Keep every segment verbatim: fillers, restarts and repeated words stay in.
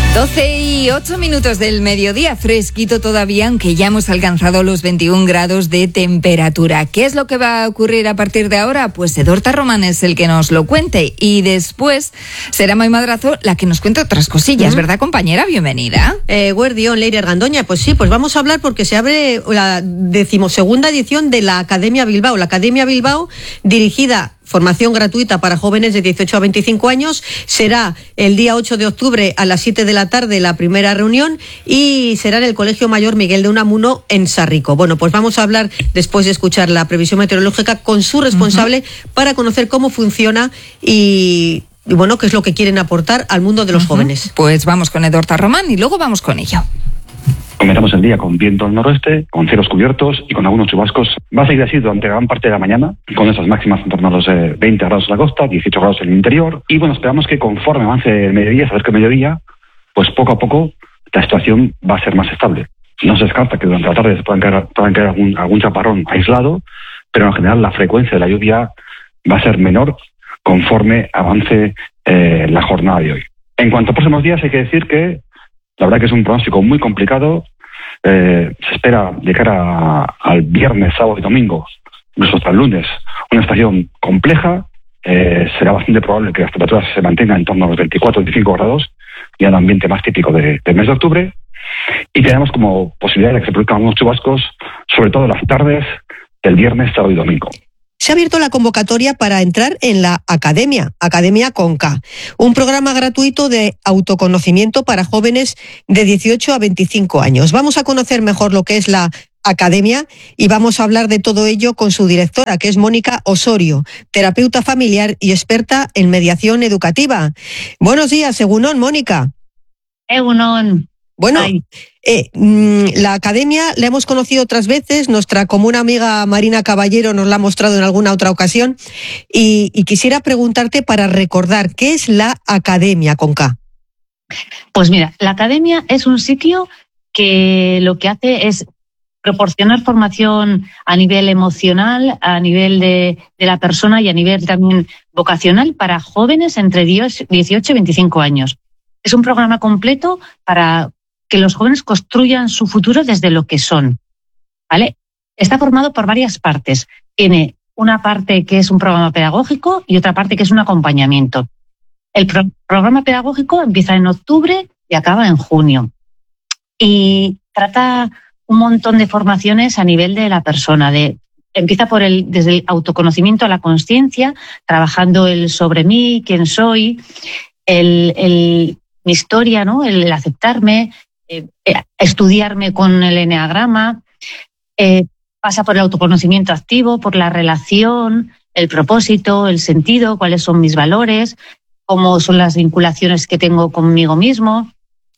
doce y ocho minutos del mediodía, fresquito todavía, aunque ya hemos alcanzado los veintiún grados de temperatura. ¿Qué es lo que va a ocurrir a partir de ahora? Pues Edorta Román es el que nos lo cuente y después será Mai Madrazo la que nos cuente otras cosillas, ¿Mm? ¿Verdad, compañera? Bienvenida. Eh, Guardión, Leire Argandoña, pues sí, pues vamos a hablar porque se abre la decimosegunda edición de la Academia Bilbao. La Academia Bilbao, dirigida formación gratuita para jóvenes de dieciocho a veinticinco años. Será el día ocho de octubre a las siete de la tarde la primera reunión y será en el Colegio Mayor Miguel de Unamuno en Sarrico. Bueno, pues vamos a hablar, después de escuchar la previsión meteorológica, con su responsable uh-huh. para conocer cómo funciona y, y, bueno, qué es lo que quieren aportar al mundo de los uh-huh. jóvenes. Pues vamos con Edorta Román y luego vamos con ello. Comenzamos el día con viento al noroeste, con cielos cubiertos y con algunos chubascos. Va a seguir así durante gran parte de la mañana, con esas máximas en torno a los eh, veinte grados en la costa, dieciocho grados en el interior. Y bueno, esperamos que conforme avance el mediodía, saber que el mediodía, pues poco a poco la situación va a ser más estable. No se descarta que durante la tarde se puedan caer, puedan caer algún, algún chaparrón aislado, pero en general la frecuencia de la lluvia va a ser menor conforme avance eh, la jornada de hoy. En cuanto a próximos días, hay que decir que la verdad que es un pronóstico muy complicado. Eh, se espera de cara a, al viernes, sábado y domingo, incluso hasta el lunes, una estación compleja. Eh, será bastante probable que las temperaturas se mantengan en torno a los veinticuatro a veinticinco grados, ya en el ambiente más típico de, del mes de octubre. Y tenemos como posibilidad de que se produzcan algunos chubascos, sobre todo las tardes del viernes, sábado y domingo. Se ha abierto la convocatoria para entrar en la Academia, Academia con K, un programa gratuito de autoconocimiento para jóvenes de dieciocho a veinticinco años. Vamos a conocer mejor lo que es la Academia y vamos a hablar de todo ello con su directora, que es Mónica Osorio, terapeuta familiar y experta en mediación educativa. Buenos días, Egunon, Mónica. Egunon. Bueno, eh, la Academia la hemos conocido otras veces, nuestra común amiga Marina Caballero nos la ha mostrado en alguna otra ocasión y, y quisiera preguntarte para recordar, ¿qué es la Academia con K? Pues mira, la Academia es un sitio que lo que hace es proporcionar formación a nivel emocional, a nivel de, de la persona y a nivel también vocacional para jóvenes entre dieciocho y veinticinco años. Es un programa completo para que los jóvenes construyan su futuro desde lo que son, ¿vale? Está formado por varias partes. Tiene una parte que es un programa pedagógico y otra parte que es un acompañamiento. El pro- programa pedagógico empieza en octubre y acaba en junio. Y trata un montón de formaciones a nivel de la persona. De, empieza por el, desde el autoconocimiento a la consciencia, trabajando el sobre mí, quién soy, el, el, mi historia, ¿no? El aceptarme, Eh, estudiarme con el eneagrama, eh, pasa por el autoconocimiento activo, por la relación, el propósito, el sentido, cuáles son mis valores, cómo son las vinculaciones que tengo conmigo mismo.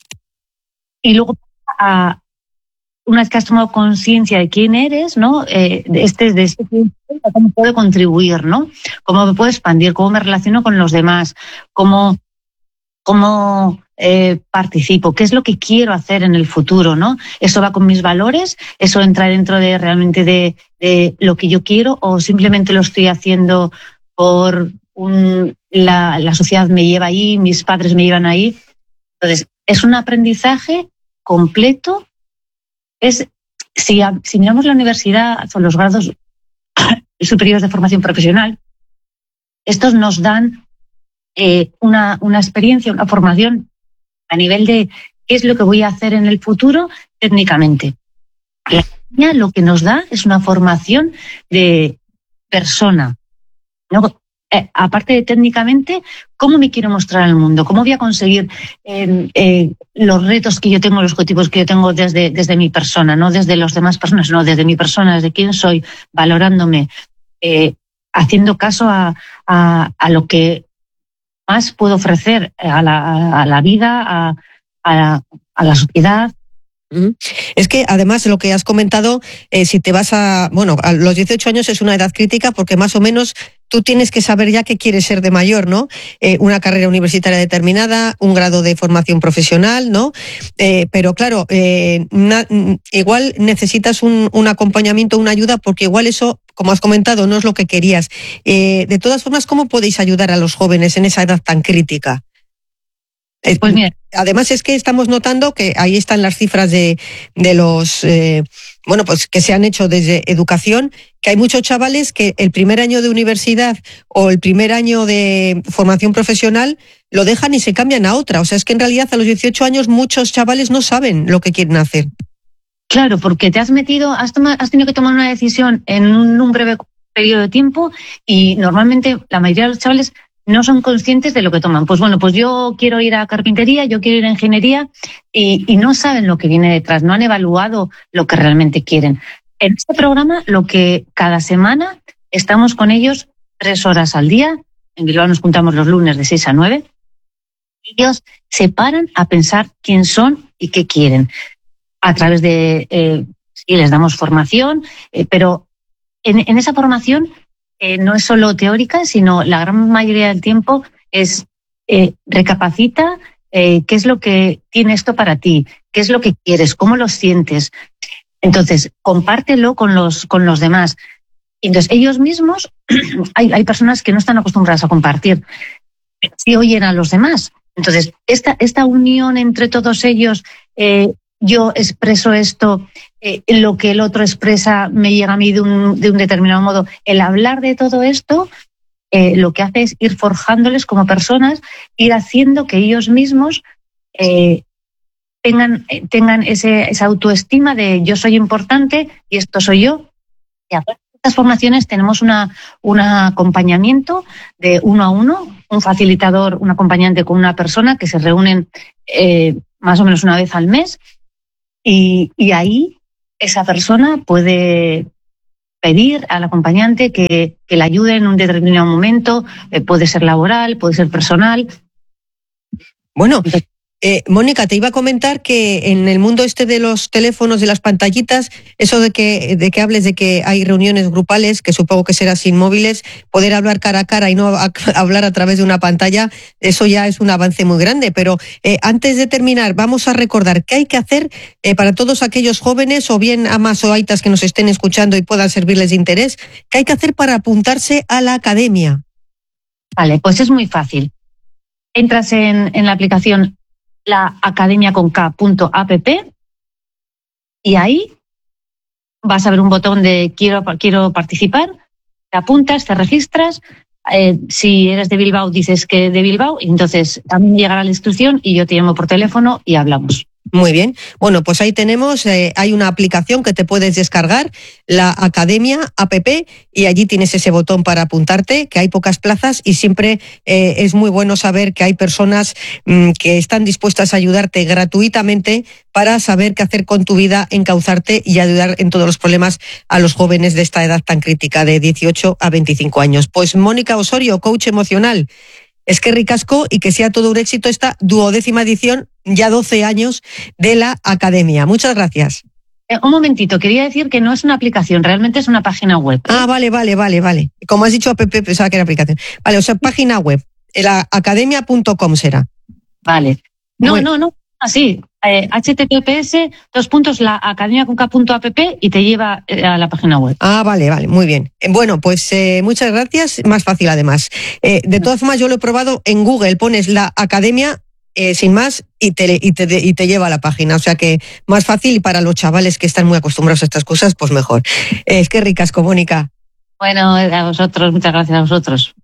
Y luego, a, una vez que has tomado conciencia de quién eres, ¿no? Eh, de este, de este, cómo puedo contribuir, ¿no? Cómo me puedo expandir, cómo me relaciono con los demás, cómo, cómo Eh, participo, qué es lo que quiero hacer en el futuro, ¿no? Eso va con mis valores, eso entra dentro de realmente de, de lo que yo quiero o simplemente lo estoy haciendo por un, la, la sociedad me lleva ahí, mis padres me llevan ahí. Entonces, es un aprendizaje completo. Es, si, si miramos la universidad o los grados superiores de formación profesional, estos nos dan eh, una, una experiencia, una formación a nivel de qué es lo que voy a hacer en el futuro técnicamente. La Academia lo que nos da es una formación de persona, ¿no? Eh, aparte de técnicamente, ¿cómo me quiero mostrar al mundo? ¿Cómo voy a conseguir eh, eh, los retos que yo tengo, los objetivos que yo tengo desde, desde mi persona, no desde las demás personas, no desde mi persona, desde quién soy, valorándome, eh, haciendo caso a, a, a lo que más puedo ofrecer a la, a la vida, a, a, la, a la sociedad. Es que además lo que has comentado, eh, si te vas a, bueno, a los dieciocho años es una edad crítica porque más o menos tú tienes que saber ya qué quieres ser de mayor, ¿no? Eh, una carrera universitaria determinada, un grado de formación profesional, ¿no? Eh, pero claro, eh, na, igual necesitas un, un acompañamiento, una ayuda, porque igual eso, como has comentado, no es lo que querías. Eh, de todas formas, ¿cómo podéis ayudar a los jóvenes en esa edad tan crítica? Eh, Pues mira, además es que estamos notando que ahí están las cifras de, de los, eh, bueno, pues que se han hecho desde educación, que hay muchos chavales que el primer año de universidad o el primer año de formación profesional lo dejan y se cambian a otra. O sea, es que en realidad a los dieciocho años muchos chavales no saben lo que quieren hacer. claro, porque te has metido, has, toma, has tenido que tomar una decisión en un, un breve periodo de tiempo y normalmente la mayoría de los chavales no son conscientes de lo que toman. Pues bueno, pues yo quiero ir a carpintería, yo quiero ir a ingeniería y, y no saben lo que viene detrás, no han evaluado lo que realmente quieren. En este programa, lo que cada semana estamos con ellos tres horas al día, en Bilbao nos juntamos los lunes de seis a nueve, ellos se paran a pensar quién son y qué quieren. A través de, eh, sí, les damos formación, eh, pero en, en esa formación eh, no es solo teórica, sino la gran mayoría del tiempo es eh, recapacita eh, qué es lo que tiene esto para ti, qué es lo que quieres, cómo lo sientes. Entonces, compártelo con los, con los demás. Entonces, ellos mismos, hay, hay personas que no están acostumbradas a compartir, pero sí oyen a los demás. Entonces, esta, esta unión entre todos ellos, eh, yo expreso esto, eh, lo que el otro expresa me llega a mí de un, de un determinado modo. El hablar de todo esto, eh, lo que hace es ir forjándoles como personas, ir haciendo que ellos mismos eh, tengan, tengan ese, esa autoestima de yo soy importante y esto soy yo. Y aparte de estas formaciones tenemos una, un acompañamiento de uno a uno, un facilitador, un acompañante con una persona que se reúnen eh, más o menos una vez al mes y, y ahí esa persona puede pedir al acompañante que, que le ayude en un determinado momento, eh, puede ser laboral, puede ser personal. Bueno, Eh, Mónica, te iba a comentar que en el mundo este de los teléfonos, de las pantallitas, eso de que, de que hables de que hay reuniones grupales, que supongo que será sin móviles, poder hablar cara a cara y no a, a hablar a través de una pantalla, eso ya es un avance muy grande. Pero eh, antes de terminar, vamos a recordar qué hay que hacer eh, para todos aquellos jóvenes, o bien amas o aitas que nos estén escuchando y puedan servirles de interés, qué hay que hacer para apuntarse a la academia. Vale, pues es muy fácil. Entras en, en la aplicación la academia con K punto app y ahí vas a ver un botón de quiero, quiero participar, te apuntas, te registras, eh, si eres de Bilbao dices que de Bilbao y entonces a mí llegará la instrucción y yo te llamo por teléfono y hablamos. Muy bien. Bueno, pues ahí tenemos, eh, hay una aplicación que te puedes descargar, la Academia App, y allí tienes ese botón para apuntarte, que hay pocas plazas y siempre eh, es muy bueno saber que hay personas mmm, que están dispuestas a ayudarte gratuitamente para saber qué hacer con tu vida, encauzarte y ayudar en todos los problemas a los jóvenes de esta edad tan crítica de dieciocho a veinticinco años. Pues Mónica Osorio, coach emocional, es que ricasco y que sea todo un éxito esta duodécima edición, ya doce años, de la Academia. Muchas gracias. Eh, un momentito, quería decir que no es una aplicación, realmente es una página web. Ah, vale, vale, vale, vale. Como has dicho app, pensaba que era aplicación. Vale, o sea, página web, la academia punto com será. Vale. No, Bueno. no, no, así, eh, H T T P S, dos puntos, la academia con K punto app y te lleva eh, a la página web. Ah, vale, vale, muy bien. Bueno, pues eh, muchas gracias, más fácil además. Eh, de todas formas, yo lo he probado en Google, pones la Academia eh, sin más y te, y, te, y te lleva a la página, o sea que más fácil, y para los chavales que están muy acostumbrados a estas cosas, pues mejor. Eh, es que ricasco, Mónica. Bueno, a vosotros, muchas gracias a vosotros.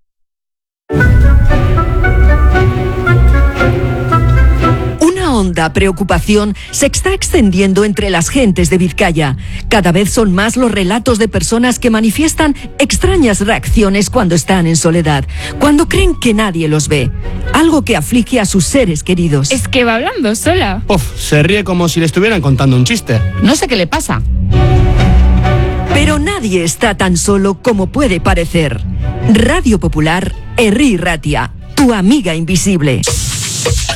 Una honda preocupación se está extendiendo entre las gentes de Vizcaya. Cada vez son más los relatos de personas que manifiestan extrañas reacciones cuando están en soledad, cuando creen que nadie los ve. Algo que aflige a sus seres queridos. Es que va hablando sola. Uf, se ríe como si le estuvieran contando un chiste. No sé qué le pasa. Pero nadie está tan solo como puede parecer. Radio Popular, Herri Ratia, tu amiga invisible.